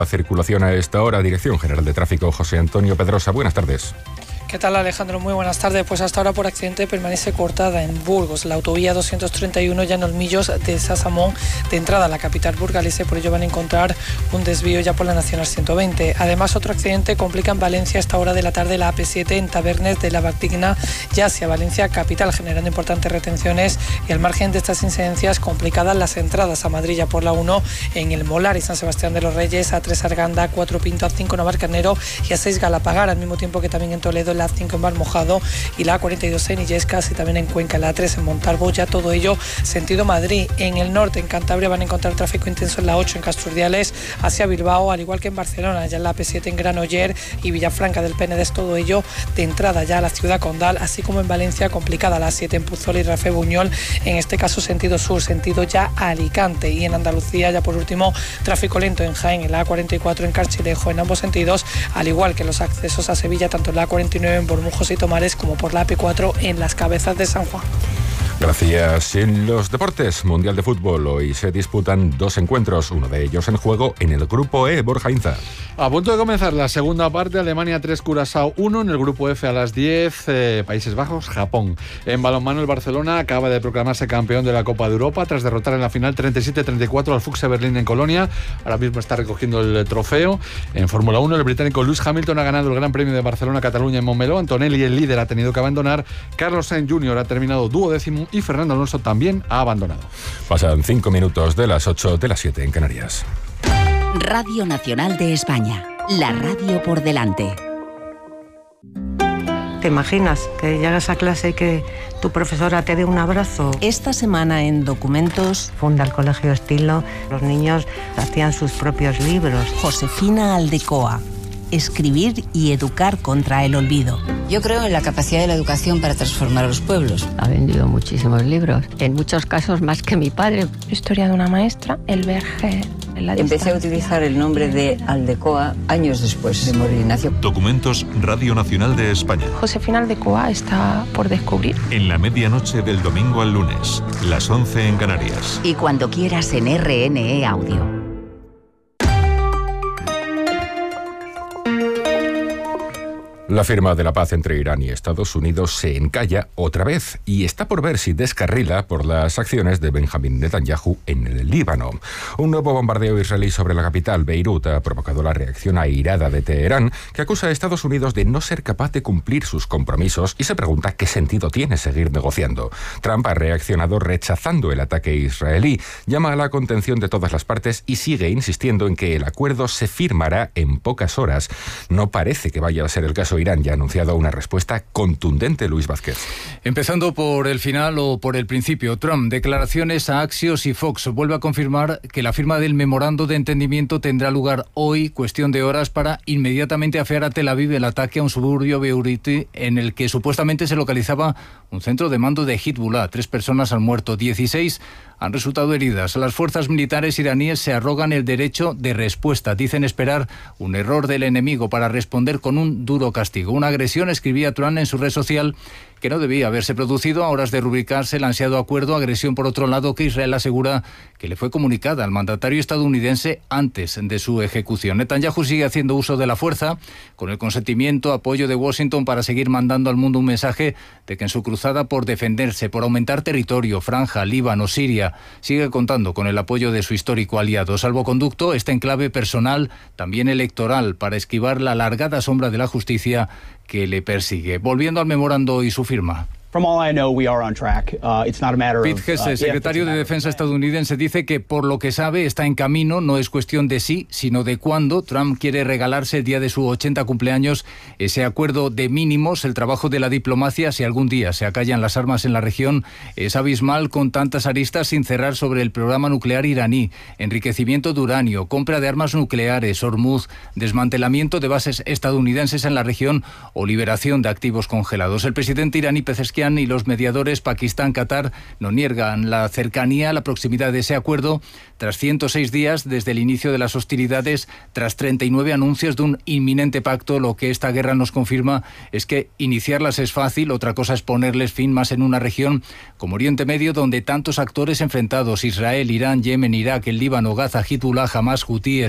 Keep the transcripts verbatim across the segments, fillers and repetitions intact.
La circulación a esta hora, Dirección General de Tráfico, José Antonio Pedrosa. Buenas tardes. ¿Qué tal, Alejandro? Muy buenas tardes. Pues hasta ahora por accidente permanece cortada en Burgos la autovía doscientos treinta y uno ya en Olmillos de Sasamón, de entrada a la capital burgalesa, y por ello van a encontrar un desvío ya por la Nacional ciento veinte. Además, otro accidente complica en Valencia a esta hora de la tarde la A P siete en Tabernes de la Bartigna, ya hacia Valencia capital, generando importantes retenciones, y al margen de estas incidencias complicadas las entradas a Madrid ya por la uno en el Molar y San Sebastián de los Reyes, A tres Arganda, a cuatro Pinto, A cinco Navarcanero y A seis Galapagar, al mismo tiempo que también en Toledo la A cinco en Valmojado y la A cuarenta y dos en Illescas, y también en Cuenca la A tres en Montalvo, ya todo ello sentido Madrid. En el norte, en Cantabria, van a encontrar tráfico intenso en la ocho en Casturdiales hacia Bilbao, al igual que en Barcelona, ya en la A P siete en Granoller y Villafranca del Penedès, todo ello de entrada ya a la ciudad condal, así como en Valencia complicada la A siete en Puzola y Rafe Buñol, en este caso sentido sur, sentido ya a Alicante. Y en Andalucía, ya por último, tráfico lento en Jaén, en la A cuarenta y cuatro en Carchilejo en ambos sentidos, al igual que los accesos a Sevilla, tanto en la A cuarenta y nueve en Bormujos y Tomares como por la A P cuatro en Las Cabezas de San Juan. Gracias. En los deportes, Mundial de Fútbol, hoy se disputan dos encuentros, uno de ellos en juego en el Grupo E. Borja Inza. A punto de comenzar la segunda parte, Alemania tres, Curazao uno, en el Grupo F a las diez, eh, Países Bajos, Japón. En balonmano, el Barcelona acaba de proclamarse campeón de la Copa de Europa tras derrotar en la final treinta y siete a treinta y cuatro al Fuchs Berlín en Colonia. Ahora mismo está recogiendo el trofeo. En Fórmula uno, el británico Lewis Hamilton ha ganado el Gran Premio de Barcelona-Cataluña en Montmeló. Antonelli, el líder, ha tenido que abandonar. Carlos Sainz junior ha terminado duodécimo y Fernando Alonso también ha abandonado. Pasan cinco minutos de las ocho, de las siete en Canarias. Radio Nacional de España, la radio por delante. ¿Te imaginas que llegas a clase y que tu profesora te dé un abrazo? Esta semana en Documentos, Funda el Colegio Estilo, los niños hacían sus propios libros. Josefina Aldecoa. Escribir y educar contra el olvido. Yo creo en la capacidad de la educación para transformar los pueblos. Ha vendido muchísimos libros, en muchos casos más que mi padre. Historia de una maestra, el verge. Empecé a utilizar el nombre de Aldecoa años después de morir Ignacio. Documentos, Radio Nacional de España. Josefina Aldecoa está por descubrir. En la medianoche del domingo al lunes, las once en Canarias. Y cuando quieras en R N E Audio. La firma de la paz entre Irán y Estados Unidos se encalla otra vez y está por ver si descarrila por las acciones de Benjamín Netanyahu en el Líbano. Un nuevo bombardeo israelí sobre la capital, Beirut, ha provocado la reacción airada de Teherán, que acusa a Estados Unidos de no ser capaz de cumplir sus compromisos y se pregunta qué sentido tiene seguir negociando. Trump ha reaccionado rechazando el ataque israelí, llama a la contención de todas las partes y sigue insistiendo en que el acuerdo se firmará en pocas horas. No parece que vaya a ser el caso. Irán ya ha anunciado una respuesta contundente. Luis Vázquez. Empezando por el final o por el principio, Trump, declaraciones a Axios y Fox, vuelve a confirmar que la firma del memorando de entendimiento tendrá lugar hoy, cuestión de horas, para inmediatamente afear a Tel Aviv el ataque a un suburbio beirutí en el que supuestamente se localizaba un centro de mando de Hezbollah. Tres personas han muerto, dieciséis han resultado heridas. Las fuerzas militares iraníes se arrogan el derecho de respuesta. Dicen esperar un error del enemigo para responder con un duro castigo. Una agresión, escribía Trump en su red social, que no debía haberse producido a horas de rubricarse el ansiado acuerdo. Agresión, por otro lado, que Israel asegura que le fue comunicada al mandatario estadounidense antes de su ejecución. Netanyahu sigue haciendo uso de la fuerza, con el consentimiento, apoyo de Washington para seguir mandando al mundo un mensaje de que en su cruzada por defenderse, por aumentar territorio, Franja, Líbano, Siria, sigue contando con el apoyo de su histórico aliado. Salvoconducto está en clave personal, también electoral, para esquivar la alargada sombra de la justicia que le persigue. Volviendo al memorando y su firma. Pete Hegseth, secretario de Defensa estadounidense, dice que por lo que sabe está en camino, no es cuestión de sí, sino de cuándo. Trump quiere regalarse el día de su ochenta cumpleaños ese acuerdo de mínimos. El trabajo de la diplomacia, si algún día se acallan las armas en la región, es abismal, con tantas aristas sin cerrar sobre el programa nuclear iraní, enriquecimiento de uranio, compra de armas nucleares, Hormuz, desmantelamiento de bases estadounidenses en la región o liberación de activos congelados. El presidente iraní Pezeshkian y los mediadores Pakistán, Qatar no niegan la cercanía, la proximidad de ese acuerdo tras ciento seis días desde el inicio de las hostilidades, tras treinta y nueve anuncios de un inminente pacto. Lo que esta guerra nos confirma es que iniciarlas es fácil, otra cosa es ponerles fin, más en una región como Oriente Medio, donde tantos actores enfrentados, Israel, Irán, Yemen, Irak, el Líbano, Gaza, Hezbollah, Hamas, Hutíes,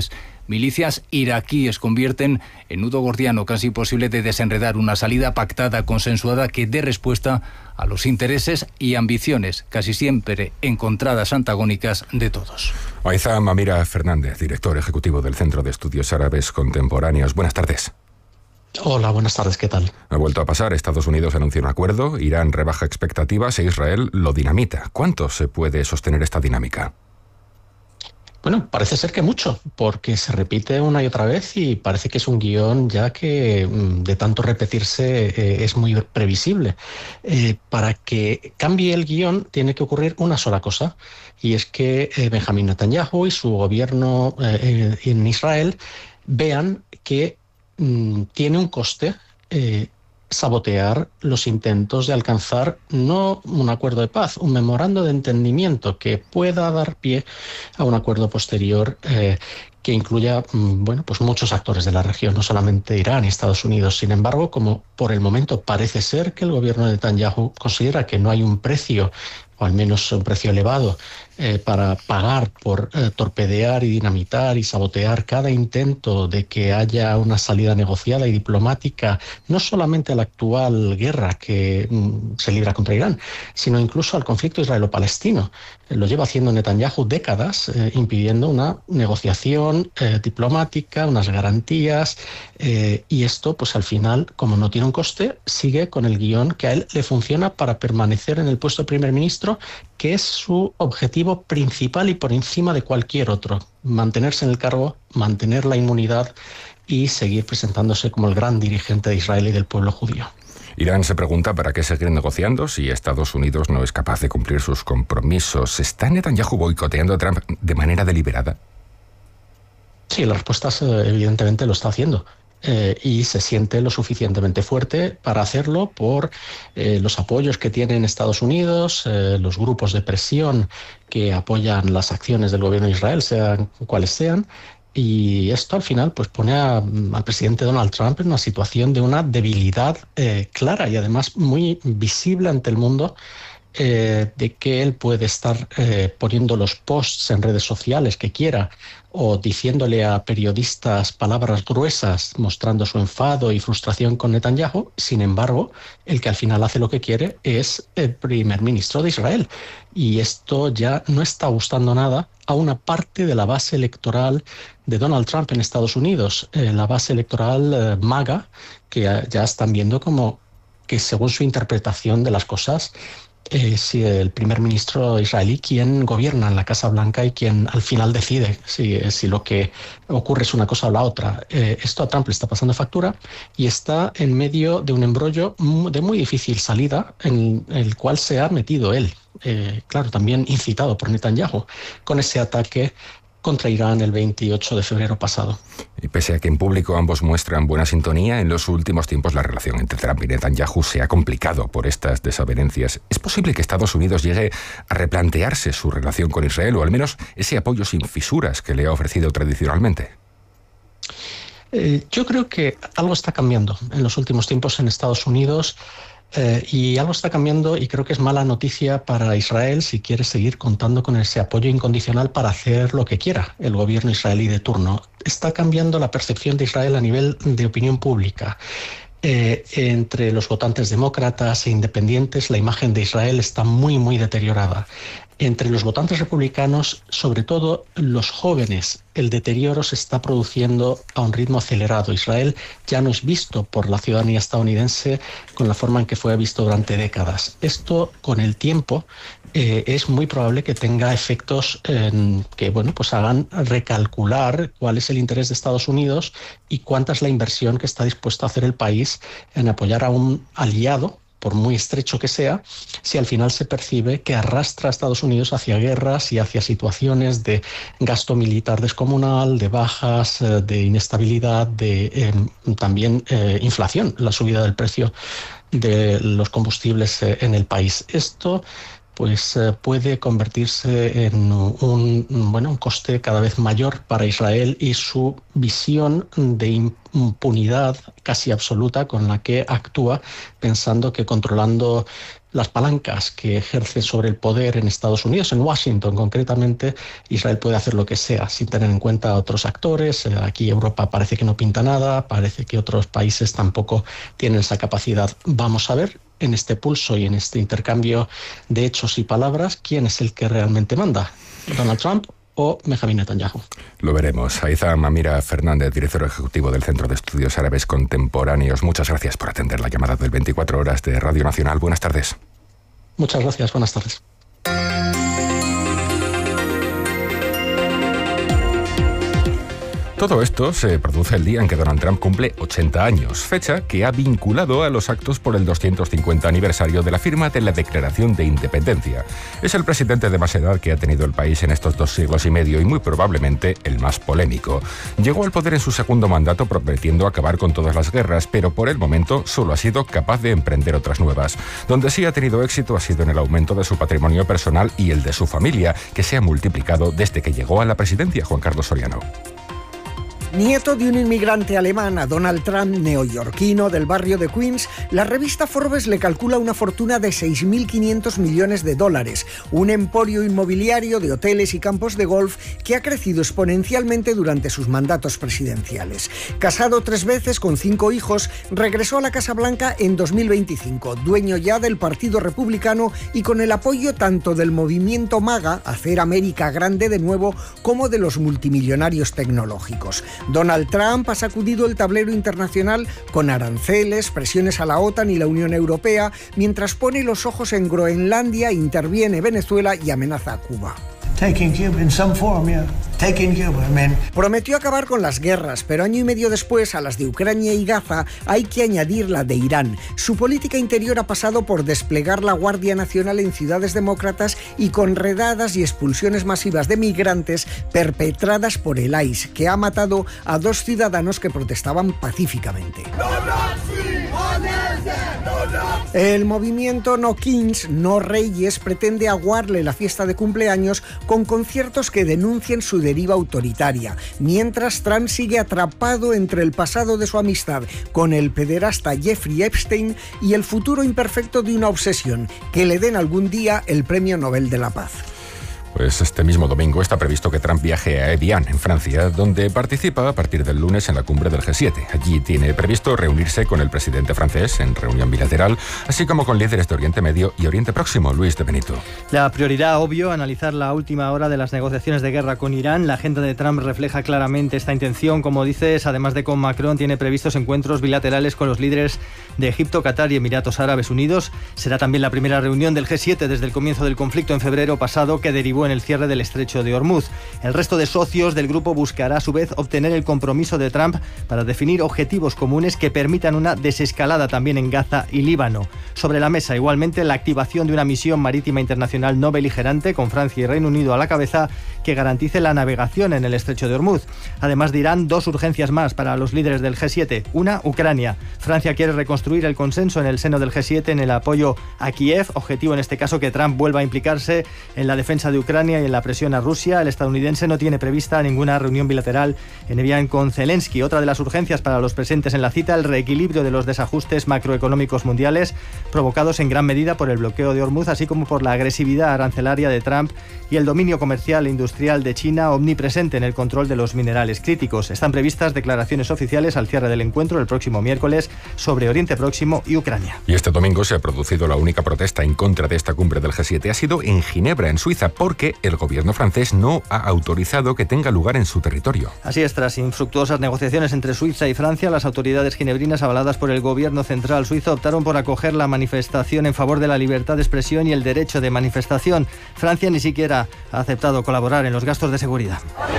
milicias iraquíes convierten en nudo gordiano casi imposible de desenredar una salida pactada, consensuada, que dé respuesta a los intereses y ambiciones, casi siempre encontradas antagónicas, de todos. Haitham Amira Fernández, director ejecutivo del Centro de Estudios Árabes Contemporáneos. Buenas tardes. Hola, buenas tardes, ¿qué tal? Ha vuelto a pasar. Estados Unidos anuncia un acuerdo, Irán rebaja expectativas e Israel lo dinamita. ¿Cuánto se puede sostener esta dinámica? Bueno, parece ser que mucho, porque se repite una y otra vez y parece que es un guión ya que de tanto repetirse eh, es muy previsible. Eh, para que cambie el guión tiene que ocurrir una sola cosa, y es que eh, Benjamín Netanyahu y su gobierno eh, en Israel vean que mm, tiene un coste eh, sabotear los intentos de alcanzar no un acuerdo de paz, un memorando de entendimiento que pueda dar pie a un acuerdo posterior eh, que incluya bueno, pues muchos actores de la región, no solamente Irán y Estados Unidos. Sin embargo, como por el momento parece ser que el gobierno de Netanyahu considera que no hay un precio, o al menos un precio elevado, eh, para pagar por eh, torpedear y dinamitar y sabotear cada intento de que haya una salida negociada y diplomática, no solamente a la actual guerra que mm, se libra contra Irán, sino incluso al conflicto israelo-palestino. Eh, lo lleva haciendo Netanyahu décadas, eh, impidiendo una negociación eh, diplomática, unas garantías, eh, y esto, pues al final, como no tiene un coste, sigue con el guión que a él le funciona para permanecer en el puesto de primer ministro, que es su objetivo principal y por encima de cualquier otro: mantenerse en el cargo, mantener la inmunidad y seguir presentándose como el gran dirigente de Israel y del pueblo judío. Irán se pregunta para qué seguir negociando si Estados Unidos no es capaz de cumplir sus compromisos. ¿Está Netanyahu boicoteando a Trump de manera deliberada? Sí, la respuesta es, evidentemente lo está haciendo. Eh, y se siente lo suficientemente fuerte para hacerlo por eh, los apoyos que tienen Estados Unidos, eh, los grupos de presión que apoyan las acciones del gobierno de Israel, sean cuales sean, y esto al final pues pone a, al presidente Donald Trump en una situación de una debilidad eh, clara y además muy visible ante el mundo, eh, de que él puede estar eh, poniendo los posts en redes sociales que quiera, o diciéndole a periodistas palabras gruesas, mostrando su enfado y frustración con Netanyahu. Sin embargo, el que al final hace lo que quiere es el primer ministro de Israel. Y esto ya no está gustando nada a una parte de la base electoral de Donald Trump en Estados Unidos, eh, la base electoral eh, MAGA, que ya están viendo como que, según su interpretación de las cosas, Eh, si el primer ministro israelí quien gobierna en la Casa Blanca y quien al final decide si, si lo que ocurre es una cosa o la otra. Eh, esto a Trump le está pasando factura y está en medio de un embrollo de muy difícil salida en el cual se ha metido él, eh, claro, también incitado por Netanyahu, con ese ataque contra Irán el veintiocho de febrero pasado. Y pese a que en público ambos muestran buena sintonía, en los últimos tiempos la relación entre Trump y Netanyahu se ha complicado por estas desavenencias. ¿Es posible que Estados Unidos llegue a replantearse su relación con Israel, o al menos ese apoyo sin fisuras que le ha ofrecido tradicionalmente? Eh, yo creo que algo está cambiando en los últimos tiempos en Estados Unidos. Eh, y algo está cambiando, y creo que es mala noticia para Israel si quiere seguir contando con ese apoyo incondicional para hacer lo que quiera el gobierno israelí de turno. Está cambiando la percepción de Israel a nivel de opinión pública. Eh, entre los votantes demócratas e independientes, la imagen de Israel está muy, muy deteriorada. Entre los votantes republicanos, sobre todo los jóvenes, el deterioro se está produciendo a un ritmo acelerado. Israel ya no es visto por la ciudadanía estadounidense con la forma en que fue visto durante décadas. Esto, con el tiempo, eh, es muy probable que tenga efectos eh, que bueno, pues hagan recalcular cuál es el interés de Estados Unidos y cuánta es la inversión que está dispuesto a hacer el país en apoyar a un aliado, por muy estrecho que sea, si al final se percibe que arrastra a Estados Unidos hacia guerras y hacia situaciones de gasto militar descomunal, de bajas, de inestabilidad, de eh, también eh, inflación, la subida del precio de los combustibles eh, en el país. Esto pues eh, puede convertirse en un, bueno, un coste cada vez mayor para Israel y su visión de impunidad casi absoluta con la que actúa, pensando que controlando las palancas que ejerce sobre el poder en Estados Unidos, en Washington concretamente, Israel puede hacer lo que sea sin tener en cuenta a otros actores. Aquí Europa parece que no pinta nada, parece que otros países tampoco tienen esa capacidad. Vamos a ver en este pulso y en este intercambio de hechos y palabras quién es el que realmente manda, Donald Trump o Benjamín Netanyahu. Lo veremos. Aizam Amira Fernández, director ejecutivo del Centro de Estudios Árabes Contemporáneos. Muchas gracias por atender la llamada del veinticuatro horas de Radio Nacional. Buenas tardes. Muchas gracias. Buenas tardes. Todo esto se produce el día en que Donald Trump cumple ochenta años, fecha que ha vinculado a los actos por el doscientos cincuenta aniversario de la firma de la Declaración de Independencia. Es el presidente de más edad que ha tenido el país en estos dos siglos y medio y muy probablemente el más polémico. Llegó al poder en su segundo mandato prometiendo acabar con todas las guerras, pero por el momento solo ha sido capaz de emprender otras nuevas. Donde sí ha tenido éxito ha sido en el aumento de su patrimonio personal y el de su familia, que se ha multiplicado desde que llegó a la presidencia. Juan Carlos Soriano. Nieto de un inmigrante alemán, a Donald Trump, neoyorquino del barrio de Queens, la revista Forbes le calcula una fortuna de seis mil quinientos millones de dólares, un emporio inmobiliario de hoteles y campos de golf que ha crecido exponencialmente durante sus mandatos presidenciales. Casado tres veces con cinco hijos, regresó a la Casa Blanca en dos mil veinticinco, dueño ya del Partido Republicano y con el apoyo tanto del movimiento MAGA, Hacer América Grande de Nuevo, como de los multimillonarios tecnológicos. Donald Trump ha sacudido el tablero internacional con aranceles, presiones a la OTAN y la Unión Europea, mientras pone los ojos en Groenlandia, interviene Venezuela y amenaza a Cuba. Taking Cuba in some form, yeah. Taking Cuba, I mean. Prometió acabar con las guerras, pero año y medio después, a las de Ucrania y Gaza, hay que añadir la de Irán. Su política interior ha pasado por desplegar la Guardia Nacional en ciudades demócratas y con redadas y expulsiones masivas de migrantes perpetradas por el I C E, que ha matado a dos ciudadanos que protestaban pacíficamente. El movimiento No Kings, No Reyes, pretende aguarle la fiesta de cumpleaños con conciertos que denuncien su deriva autoritaria, mientras Trump sigue atrapado entre el pasado de su amistad con el pederasta Jeffrey Epstein y el futuro imperfecto de una obsesión, que le den algún día el Premio Nobel de la Paz. Pues este mismo domingo está previsto que Trump viaje a Evian, en Francia, donde participa a partir del lunes en la cumbre del G siete. Allí tiene previsto reunirse con el presidente francés en reunión bilateral, así como con líderes de Oriente Medio y Oriente Próximo. Luis de Benito. La prioridad, obvio, analizar la última hora de las negociaciones de guerra con Irán. La agenda de Trump refleja claramente esta intención. Como dices, además de con Macron, tiene previstos encuentros bilaterales con los líderes de Egipto, Qatar y Emiratos Árabes Unidos. Será también la primera reunión del G siete desde el comienzo del conflicto en febrero pasado, que derivó en el cierre del estrecho de Hormuz. El resto de socios del grupo buscará a su vez obtener el compromiso de Trump para definir objetivos comunes que permitan una desescalada también en Gaza y Líbano. Sobre la mesa, igualmente, la activación de una misión marítima internacional no beligerante, con Francia y Reino Unido a la cabeza, que garantice la navegación en el estrecho de Hormuz. Además de Irán, dos urgencias más para los líderes del G siete. Una, Ucrania. Francia quiere reconstruir el consenso en el seno del G siete en el apoyo a Kiev, objetivo en este caso que Trump vuelva a implicarse en la defensa de Ucrania y en la presión a Rusia. El estadounidense no tiene prevista ninguna reunión bilateral en Evian con Zelensky. Otra de las urgencias para los presentes en la cita, el reequilibrio de los desajustes macroeconómicos mundiales, provocados en gran medida por el bloqueo de Hormuz, así como por la agresividad arancelaria de Trump y el dominio comercial e industrial de China, omnipresente en el control de los minerales críticos. Están previstas declaraciones oficiales al cierre del encuentro el próximo miércoles sobre Oriente Próximo y Ucrania. Y este domingo se ha producido la única protesta en contra de esta cumbre del G siete. Ha sido en Ginebra, en Suiza, porque el gobierno francés no ha autorizado que tenga lugar en su territorio. Así es, tras infructuosas negociaciones entre Suiza y Francia, las autoridades ginebrinas, avaladas por el gobierno central suizo, optaron por acoger la manifestación en favor de la libertad de expresión y el derecho de manifestación. Francia ni siquiera ha aceptado colaborar en los gastos de seguridad.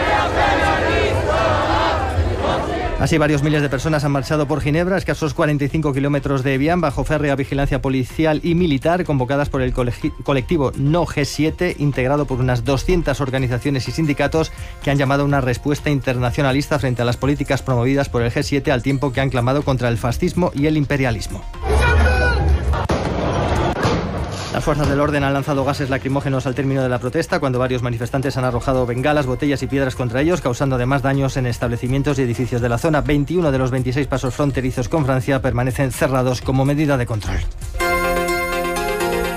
Así, varios miles de personas han marchado por Ginebra, escasos cuarenta y cinco kilómetros de Evian, bajo férrea vigilancia policial y militar, convocadas por el colectivo No G siete, integrado por unas doscientas organizaciones y sindicatos que han llamado a una respuesta internacionalista frente a las políticas promovidas por el G siete, al tiempo que han clamado contra el fascismo y el imperialismo. Las fuerzas del orden han lanzado gases lacrimógenos al término de la protesta, cuando varios manifestantes han arrojado bengalas, botellas y piedras contra ellos, causando además daños en establecimientos y edificios de la zona. veintiuno de los veintiséis pasos fronterizos con Francia permanecen cerrados como medida de control.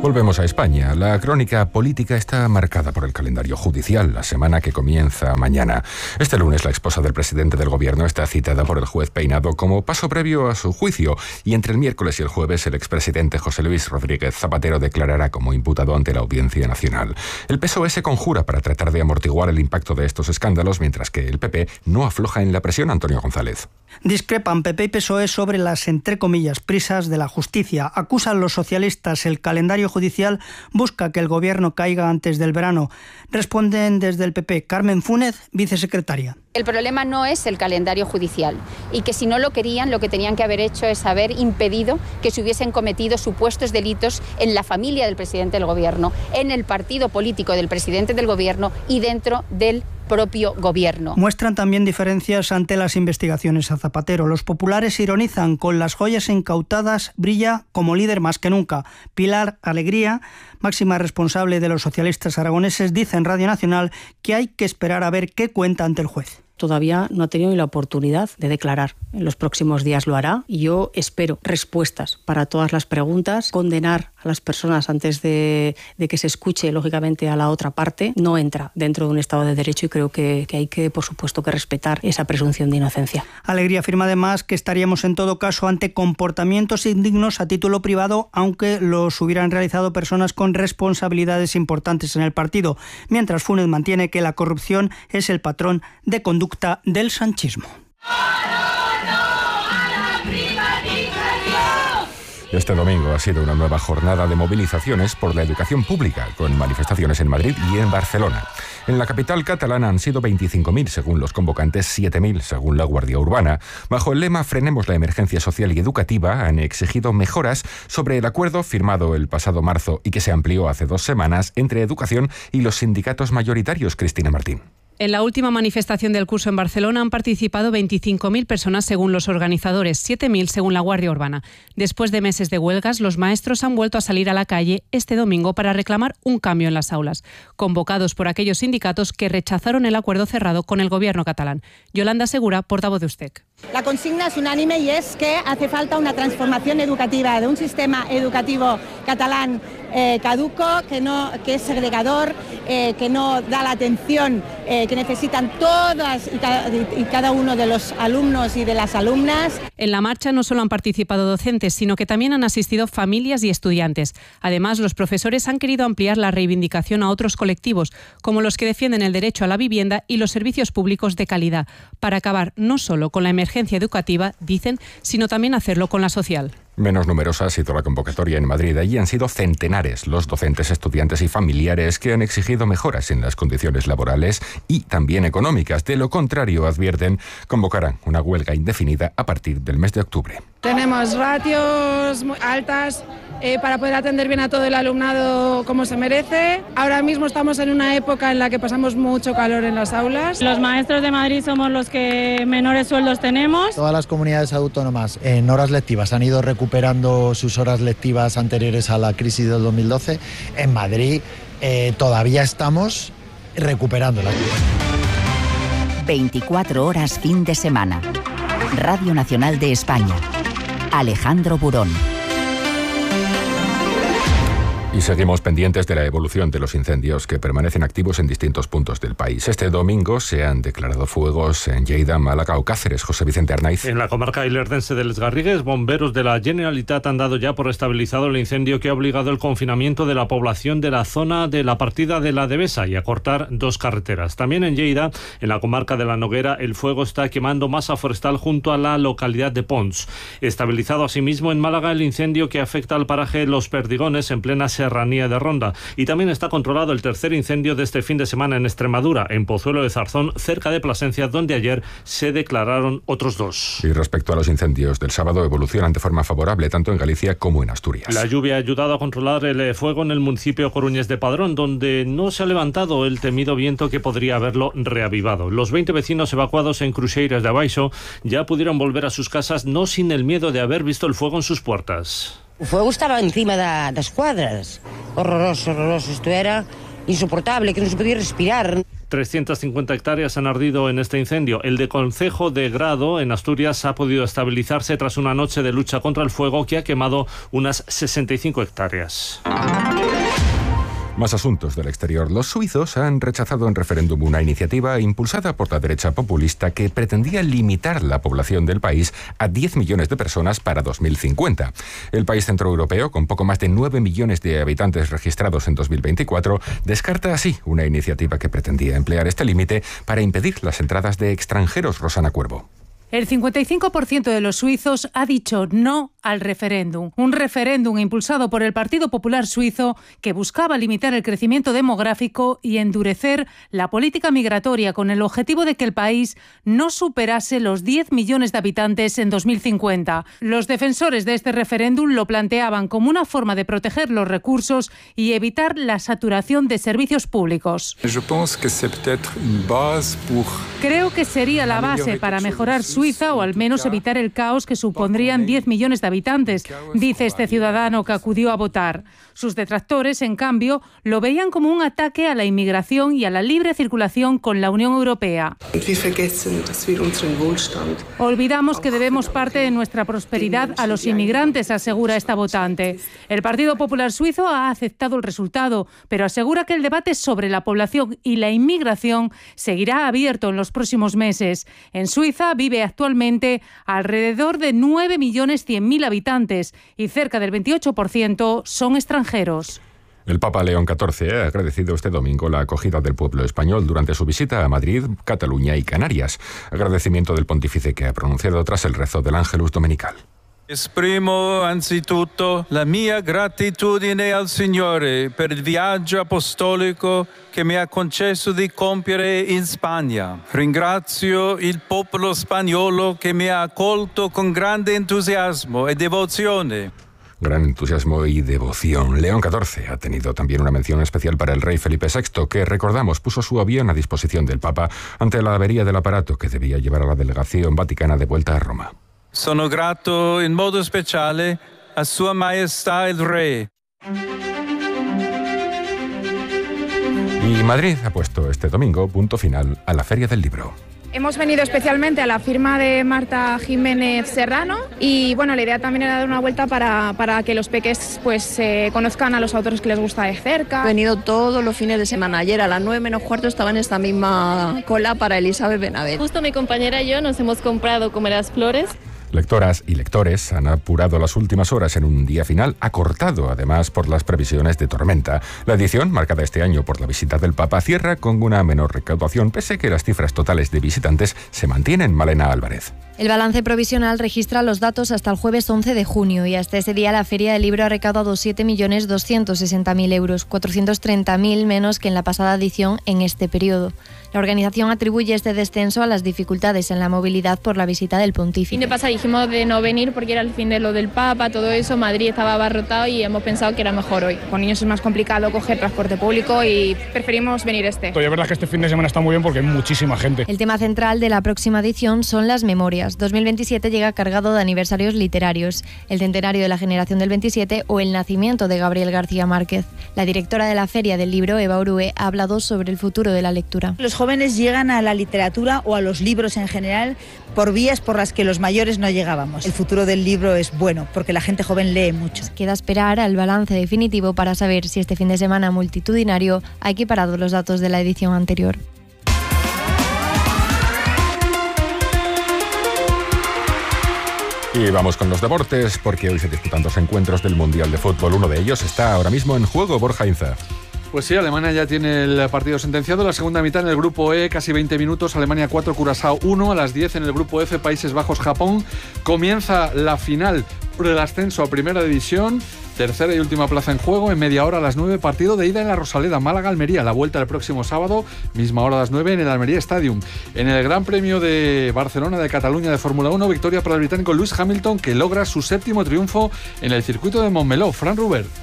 Volvemos a España. La crónica política está marcada por el calendario judicial, la semana que comienza mañana. Este lunes la esposa del presidente del gobierno está citada por el juez Peinado como paso previo a su juicio, y entre el miércoles y el jueves el expresidente José Luis Rodríguez Zapatero declarará como imputado ante la Audiencia Nacional. El P S O E se conjura para tratar de amortiguar el impacto de estos escándalos, mientras que el P P no afloja en la presión. Antonio González. Discrepan P P y P S O E sobre las, entre comillas, prisas de la justicia. Acusan los socialistas el calendario judicial busca que el gobierno caiga antes del verano. Responden desde el P P. Carmen Fúnez, vicesecretaria. El problema no es el calendario judicial y que si no lo querían, lo que tenían que haber hecho es haber impedido que se hubiesen cometido supuestos delitos en la familia del presidente del gobierno, en el partido político del presidente del gobierno y dentro del propio gobierno. Muestran también diferencias ante las investigaciones a Zapatero. Los populares ironizan: con las joyas incautadas brilla como líder más que nunca. Pilar Alegría, máxima responsable de los socialistas aragoneses, dice en Radio Nacional que hay que esperar a ver qué cuenta ante el juez. Todavía no ha tenido ni la oportunidad de declarar. En los próximos días lo hará y yo espero respuestas para todas las preguntas. Condenar a las personas antes de, de que se escuche, lógicamente, a la otra parte no entra dentro de un Estado de Derecho y creo que, que hay que, por supuesto, que respetar esa presunción de inocencia. Alegría afirma además que estaríamos en todo caso ante comportamientos indignos a título privado, aunque los hubieran realizado personas con responsabilidades importantes en el partido, mientras Funes mantiene que la corrupción es el patrón de conducta del sanchismo. Este domingo ha sido una nueva jornada de movilizaciones por la educación pública, con manifestaciones en Madrid y en Barcelona. En la capital catalana han sido veinticinco mil según los convocantes, siete mil según la Guardia Urbana. Bajo el lema "Frenemos la emergencia social y educativa", han exigido mejoras sobre el acuerdo firmado el pasado marzo y que se amplió hace dos semanas entre Educación y los sindicatos mayoritarios. Cristina Martín. En la última manifestación del curso en Barcelona han participado veinticinco mil personas según los organizadores, siete mil según la Guardia Urbana. Después de meses de huelgas, los maestros han vuelto a salir a la calle este domingo para reclamar un cambio en las aulas, convocados por aquellos sindicatos que rechazaron el acuerdo cerrado con el gobierno catalán. Yolanda Segura, portavoz de U S T E C. La consigna es unánime y es que hace falta una transformación educativa de un sistema educativo catalán eh, caduco, que, no, que es segregador, eh, que no da la atención eh, que necesitan todas y cada, y cada uno de los alumnos y de las alumnas. En la marcha no solo han participado docentes, sino que también han asistido familias y estudiantes. Además, los profesores han querido ampliar la reivindicación a otros colectivos, como los que defienden el derecho a la vivienda y los servicios públicos de calidad, para acabar no solo con la emergencia educativa, dicen, sino también hacerlo con la social. Menos numerosa ha sido la convocatoria en Madrid. Allí han sido centenares los docentes, estudiantes y familiares que han exigido mejoras en las condiciones laborales y también económicas. De lo contrario, advierten, convocarán una huelga indefinida a partir del mes de octubre. Tenemos ratios muy altas eh, para poder atender bien a todo el alumnado como se merece. Ahora mismo estamos en una época en la que pasamos mucho calor en las aulas. Los maestros de Madrid somos los que menores sueldos tenemos. Todas las comunidades autónomas en horas lectivas han ido recuperando sus horas lectivas anteriores a la crisis del dos mil doce. En Madrid eh, todavía estamos recuperándolas. veinticuatro horas fin de semana. Radio Nacional de España. Alejandro Burón. Y seguimos pendientes de la evolución de los incendios que permanecen activos en distintos puntos del país. Este domingo se han declarado fuegos en Lleida, Málaga o Cáceres. José Vicente Arnaiz. En la comarca ilerdense de Les Garrigues, bomberos de la Generalitat han dado ya por estabilizado el incendio que ha obligado el confinamiento de la población de la zona de la partida de la Devesa y a cortar dos carreteras. También en Lleida, en la comarca de la Noguera, el fuego está quemando masa forestal junto a la localidad de Pons. Estabilizado asimismo en Málaga el incendio que afecta al paraje Los Perdigones en plena serranía de Ronda. Y también está controlado el tercer incendio de este fin de semana en Extremadura, en Pozuelo de Zarzón, cerca de Plasencia, donde ayer se declararon otros dos. Y respecto a los incendios del sábado, evolucionan de forma favorable tanto en Galicia como en Asturias. La lluvia ha ayudado a controlar el fuego en el municipio coruñés de Padrón, donde no se ha levantado el temido viento que podría haberlo reavivado. Los veinte vecinos evacuados en Cruxeiras de Abaixo ya pudieron volver a sus casas, no sin el miedo de haber visto el fuego en sus puertas. O fuego estaba encima de las cuadras. Horroroso, horroroso. Esto era insoportable, que no se podía respirar. trescientas cincuenta hectáreas han ardido en este incendio. El de Concejo de Grado, en Asturias, ha podido estabilizarse tras una noche de lucha contra el fuego que ha quemado unas sesenta y cinco hectáreas. Más asuntos del exterior. Los suizos han rechazado en referéndum una iniciativa impulsada por la derecha populista que pretendía limitar la población del país a diez millones de personas para dos mil cincuenta. El país centroeuropeo, con poco más de nueve millones de habitantes registrados en dos mil veinticuatro, descarta así una iniciativa que pretendía emplear este límite para impedir las entradas de extranjeros. Rosana Cuervo. El cincuenta y cinco por ciento de los suizos ha dicho no al referéndum. Un referéndum impulsado por el Partido Popular Suizo que buscaba limitar el crecimiento demográfico y endurecer la política migratoria con el objetivo de que el país no superase los diez millones de habitantes en dos mil cincuenta. Los defensores de este referéndum lo planteaban como una forma de proteger los recursos y evitar la saturación de servicios públicos. Creo que sería la base para mejorar Suiza o al menos evitar el caos que supondrían diez millones de habitantes, dice este ciudadano que acudió a votar. Sus detractores, en cambio, lo veían como un ataque a la inmigración y a la libre circulación con la Unión Europea. Olvidamos que debemos parte de nuestra prosperidad a los inmigrantes, asegura esta votante. El Partido Popular Suizo ha aceptado el resultado, pero asegura que el debate sobre la población y la inmigración seguirá abierto en los próximos meses. En Suiza vive actualmente alrededor de nueve millones cien mil habitantes y cerca del veintiocho por ciento son extranjeros. El Papa León catorce ha agradecido este domingo la acogida del pueblo español durante su visita a Madrid, Cataluña y Canarias. Agradecimiento del pontífice que ha pronunciado tras el rezo del Ángelus dominical. Esprimo anzitutto la mia gratitudine al Signore per il viaggio apostolico che mi ha concesso di compiere in Spagna. Ringrazio il popolo spagnolo che mi ha accolto con grande entusiasmo e devozione. Gran entusiasmo y devoción. León catorce ha tenido también una mención especial para el rey Felipe sexto, que, recordamos, puso su avión a disposición del Papa ante la avería del aparato que debía llevar a la delegación vaticana de vuelta a Roma. Sono grato in modo speciale a Sua Maestà il Re. Y Madrid ha puesto este domingo punto final a la Feria del Libro. Hemos venido especialmente a la firma de Marta Jiménez Serrano y bueno, la idea también era dar una vuelta para, para que los peques pues eh, conozcan a los autores que les gusta de cerca. He venido todos los fines de semana. Ayer a las nueve menos cuarto estaba en esta misma cola para Elizabeth Benavent. Justo mi compañera y yo nos hemos comprado Como las flores. Lectoras y lectores han apurado las últimas horas en un día final acortado, además, por las previsiones de tormenta. La edición, marcada este año por la visita del Papa, cierra con una menor recaudación, pese a que las cifras totales de visitantes se mantienen. Malena Álvarez. El balance provisional registra los datos hasta el jueves once de junio y hasta ese día la Feria del Libro ha recaudado siete millones doscientos sesenta mil euros, cuatrocientos treinta mil menos que en la pasada edición en este periodo. La organización atribuye este descenso a las dificultades en la movilidad por la visita del pontífice. Fin de pasada dijimos de no venir porque era el fin de lo del Papa, todo eso, Madrid estaba abarrotado y hemos pensado que era mejor hoy. Con niños es más complicado coger transporte público y preferimos venir este. La verdad es que este fin de semana está muy bien porque hay muchísima gente. El tema central de la próxima edición son las memorias. dos mil veintisiete llega cargado de aniversarios literarios, el centenario de la generación del veintisiete o el nacimiento de Gabriel García Márquez. La directora de la Feria del Libro, Eva Orue, ha hablado sobre el futuro de la lectura. Los jóvenes llegan a la literatura o a los libros en general por vías por las que los mayores no llegábamos. El futuro del libro es bueno porque la gente joven lee mucho. Queda esperar al balance definitivo para saber si este fin de semana multitudinario ha equiparado los datos de la edición anterior. Y vamos con los deportes, porque hoy se disputan dos encuentros del Mundial de Fútbol. Uno de ellos está ahora mismo en juego. Borja Inza. Pues sí, Alemania ya tiene el partido sentenciado. La segunda mitad en el grupo E, casi veinte minutos. Alemania cuatro, Curazao uno. A las diez en el grupo F, Países Bajos, Japón. Comienza la final por el ascenso a Primera División. Tercera y última plaza en juego. En media hora a las nueve, partido de ida en la Rosaleda, Málaga-Almería. La vuelta el próximo sábado, misma hora a las nueve en el Almería Stadium. En el Gran Premio de Barcelona de Cataluña de Fórmula uno, victoria para el británico Lewis Hamilton, que logra su séptimo triunfo en el circuito de Montmeló. Fran Ruber.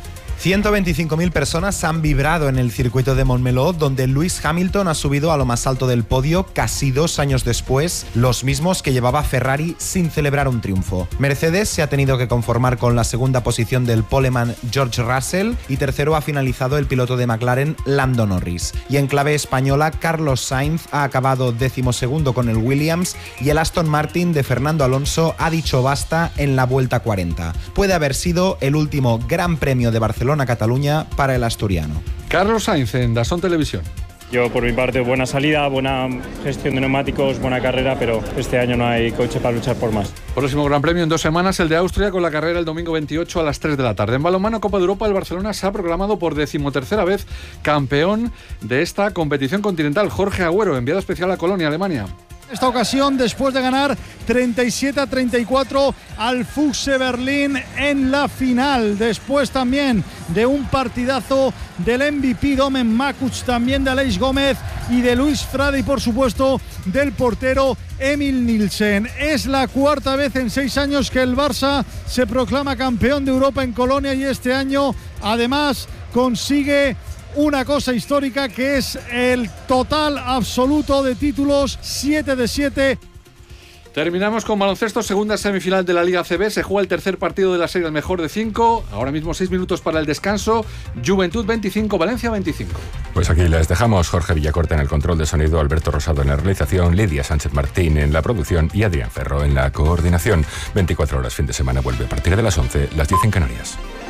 ciento veinticinco mil personas han vibrado en el circuito de Montmeló, donde Lewis Hamilton ha subido a lo más alto del podio casi dos años después, los mismos que llevaba Ferrari sin celebrar un triunfo. Mercedes se ha tenido que conformar con la segunda posición del poleman George Russell y tercero ha finalizado el piloto de McLaren Lando Norris. Y en clave española, Carlos Sainz ha acabado decimosegundo con el Williams y el Aston Martin de Fernando Alonso ha dicho basta en la vuelta cuarenta. Puede haber sido el último Gran Premio de Barcelona-Cataluña para el asturiano. Carlos Sainz en DAZN Televisión. Yo por mi parte, buena salida, buena gestión de neumáticos, buena carrera, pero este año no hay coche para luchar por más. Próximo Gran Premio en dos semanas, el de Austria, con la carrera el domingo veintiocho a las tres de la tarde. En balonmano Copa de Europa, el Barcelona se ha proclamado por decimotercera vez campeón de esta competición continental. Jorge Agüero, enviado especial a Colonia, Alemania. Esta ocasión después de ganar treinta y siete a treinta y cuatro al Füchse Berlín en la final, después también de un partidazo del M V P Domen Makuc, también de Aleix Gómez y de Luis Frade y por supuesto del portero Emil Nielsen. Es la cuarta vez en seis años que el Barça se proclama campeón de Europa en Colonia y este año además consigue una cosa histórica, que es el total absoluto de títulos, siete de siete. Terminamos con baloncesto, segunda semifinal de la Liga A C B. Se juega el tercer partido de la serie, el mejor de cinco. Ahora mismo seis minutos para el descanso. Juventud veinticinco, Valencia veinticinco. Pues aquí les dejamos. Jorge Villacorta en el control de sonido, Alberto Rosado en la realización, Lidia Sánchez Martín en la producción y Adrián Ferro en la coordinación. veinticuatro horas fin de semana vuelve a partir de las once, las diez en Canarias.